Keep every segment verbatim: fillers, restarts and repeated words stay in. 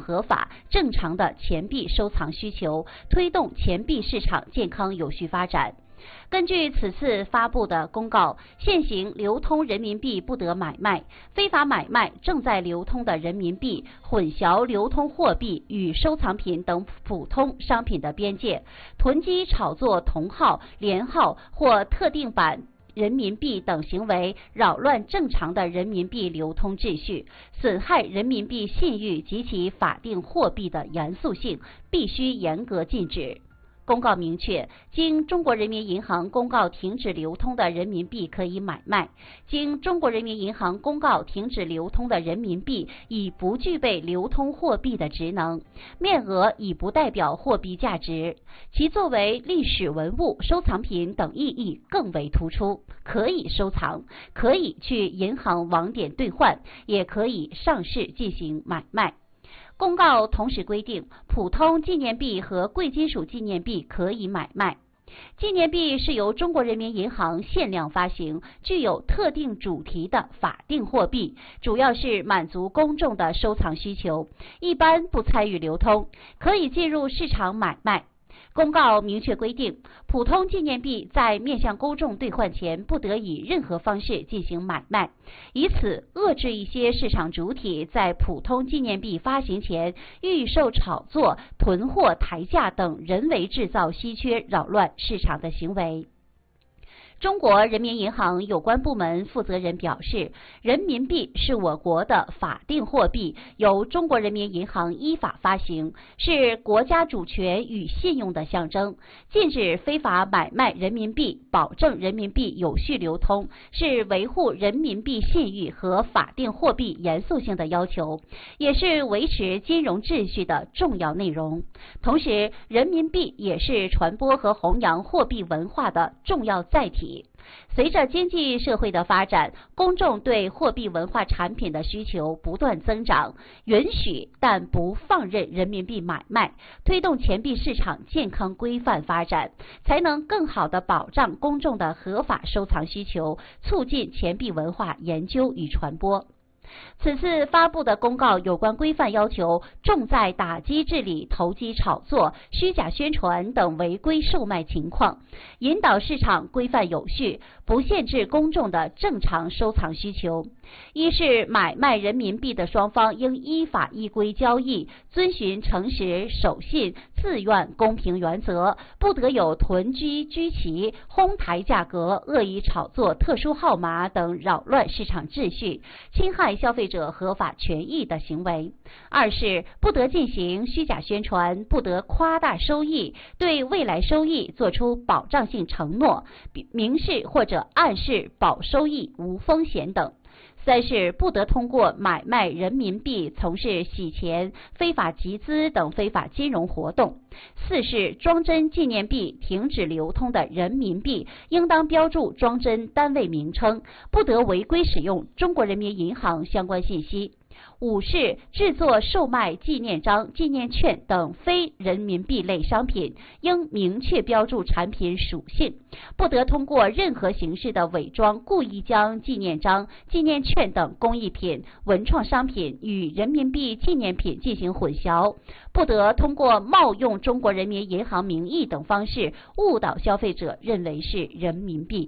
合法、正常的钱币收藏需求，推动钱币市场健康有序发展。根据此次发布的公告，现行流通人民币不得买卖，非法买卖正在流通的人民币，混淆流通货币与收藏品等普通商品的边界，囤积炒作同号、连号或特定版人民币等行为，扰乱正常的人民币流通秩序，损害人民币信誉及其法定货币的严肃性，必须严格禁止。公告明确，经中国人民银行公告停止流通的人民币可以买卖，经中国人民银行公告停止流通的人民币已不具备流通货币的职能，面额已不代表货币价值，其作为历史文物、收藏品等意义更为突出，可以收藏，可以去银行网点兑换，也可以上市进行买卖。公告同时规定，普通纪念币和贵金属纪念币可以买卖。纪念币是由中国人民银行限量发行，具有特定主题的法定货币，主要是满足公众的收藏需求，一般不参与流通，可以进入市场买卖。公告明确规定，普通纪念币在面向公众兑换前，不得以任何方式进行买卖，以此遏制一些市场主体在普通纪念币发行前预售炒作、囤货抬价等人为制造稀缺、扰乱市场的行为。中国人民银行有关部门负责人表示，人民币是我国的法定货币，由中国人民银行依法发行，是国家主权与信用的象征。禁止非法买卖人民币，保证人民币有序流通，是维护人民币信誉和法定货币严肃性的要求，也是维持金融秩序的重要内容。同时，人民币也是传播和弘扬货币文化的重要载体。随着经济社会的发展，公众对货币文化产品的需求不断增长，允许但不放任人民币买卖，推动钱币市场健康规范发展，才能更好地保障公众的合法收藏需求，促进钱币文化研究与传播。此次发布的公告有关规范要求，重在打击治理投机炒作、虚假宣传等违规售卖情况，引导市场规范有序，不限制公众的正常收藏需求。一是买卖人民币的双方应依法依规交易，遵循诚实、守信、自愿、公平原则，不得有囤积居奇、哄抬价格、恶意炒作特殊号码等扰乱市场秩序、侵害消费者合法权益的行为。二是不得进行虚假宣传，不得夸大收益，对未来收益作出保障性承诺，明示或者暗示保收益无风险等。三是不得通过买卖人民币从事洗钱、非法集资等非法金融活动。四是装帧纪念币停止流通的人民币应当标注装帧单位名称，不得违规使用中国人民银行相关信息。五是制作、售卖纪念章、纪念券等非人民币类商品，应明确标注产品属性，不得通过任何形式的伪装，故意将纪念章、纪念券等工艺品、文创商品与人民币纪念品进行混淆，不得通过冒用中国人民银行名义等方式误导消费者认为是人民币。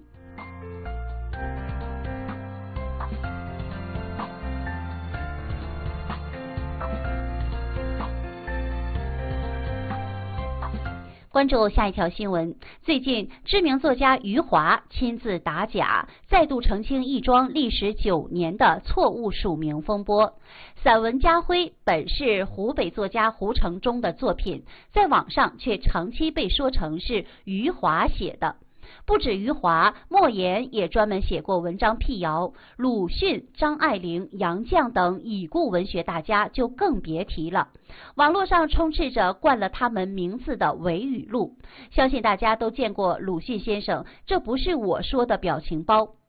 关注下一条新闻。最近，知名作家余华亲自打假，再度澄清一桩历时九年的错误署名风波。散文家辉本是湖北作家胡承忠的作品，在网上却长期被说成是余华写的。不止余华，莫言也专门写过文章辟谣，鲁迅、张爱玲、杨绛等已故文学大家就更别提了。网络上充斥着冠了他们名字的伪语录，相信大家都见过鲁迅先生这不是我说的表情包。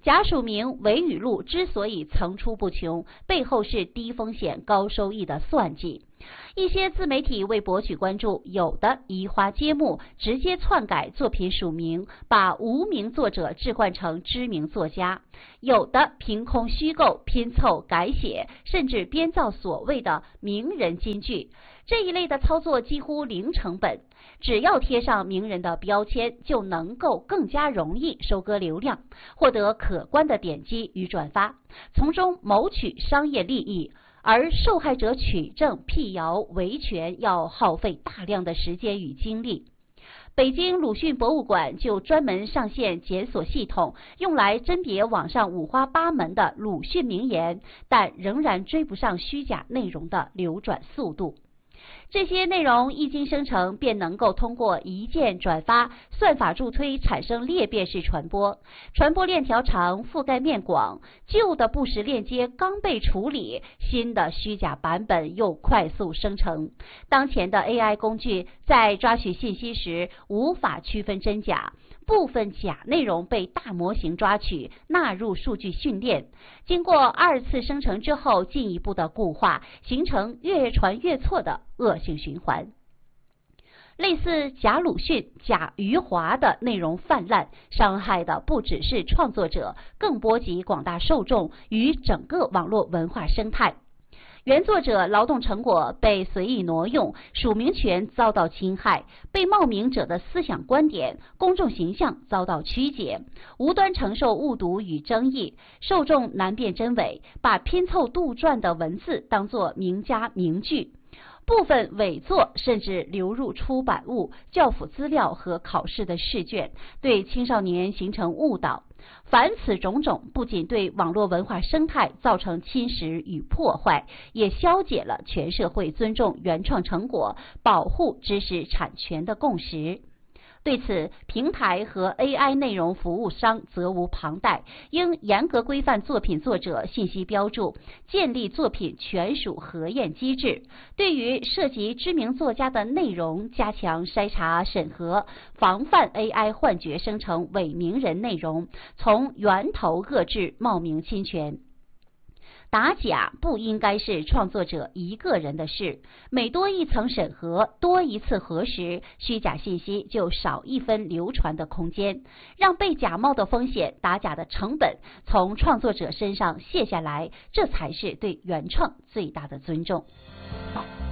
假署名、伪语录之所以层出不穷，背后是低风险高收益的算计。一些自媒体为博取关注，有的移花接木，直接篡改作品署名，把无名作者置换成知名作家；有的凭空虚构、拼凑、改写，甚至编造所谓的名人金句。这一类的操作几乎零成本，只要贴上名人的标签，就能够更加容易收割流量，获得可观的点击与转发，从中谋取商业利益。而受害者取证、辟谣、维权要耗费大量的时间与精力。北京鲁迅博物馆就专门上线检索系统，用来甄别网上五花八门的鲁迅名言，但仍然追不上虚假内容的流转速度。这些内容一经生成，便能够通过一键转发、算法助推产生裂变式传播，传播链条长，覆盖面广，旧的不实链接刚被处理，新的虚假版本又快速生成。当前的 A I 工具在抓取信息时无法区分真假，部分假内容被大模型抓取，纳入数据训练，经过二次生成之后进一步的固化，形成越传越错的恶性循环。类似假鲁迅、假余华的内容泛滥，伤害的不只是创作者，更波及广大受众与整个网络文化生态。原作者劳动成果被随意挪用，署名权遭到侵害，被冒名者的思想观点、公众形象遭到曲解，无端承受误读与争议，受众难辨真伪，把拼凑杜撰的文字当作名家名句。部分伪作甚至流入出版物、教辅资料和考试的试卷，对青少年形成误导。凡此种种，不仅对网络文化生态造成侵蚀与破坏，也消解了全社会尊重原创成果、保护知识产权的共识。对此，平台和 A I 内容服务商责无旁贷，应严格规范作品作者信息标注，建立作品权属核验机制。对于涉及知名作家的内容，加强筛查审核，防范 A I 幻觉生成伪名人内容，从源头遏制冒名侵权。打假不应该是创作者一个人的事，每多一层审核，多一次核实，虚假信息就少一分流传的空间，让被假冒的风险、打假的成本从创作者身上卸下来，这才是对原创最大的尊重。